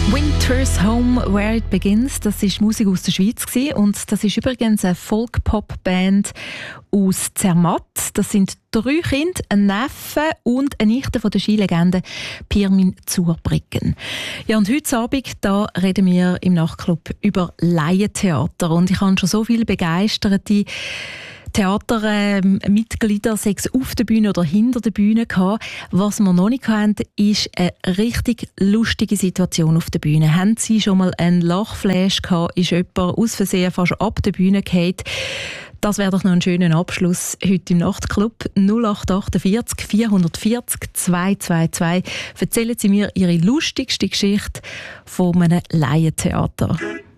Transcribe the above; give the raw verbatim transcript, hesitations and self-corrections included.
Winter's Home, Where It Begins, das ist Musik aus der Schweiz gewesen. Und das ist übrigens eine Folk-Pop-Band aus Zermatt. Das sind drei Kinder, ein Neffe und eine Nichte von der Skilegende Pirmin Zurbriggen. Ja, und heute Abend da reden wir im Nachtclub über Laientheater. Und ich habe schon so viele begeisterte Theatermitglieder, sei es auf der Bühne oder hinter der Bühne gehabt. Was wir noch nicht hatten, ist eine richtig lustige Situation auf der Bühne. Haben Sie schon mal einen Lachflash gehabt? Ist jemand aus Versehen fast ab der Bühne gefallen? Das wäre doch noch ein schöner Abschluss heute im Nachtclub. null acht achtundvierzig vierhundertvierzig zweihundertzweiundzwanzig. Erzählen Sie mir Ihre lustigste Geschichte von einem Laientheater.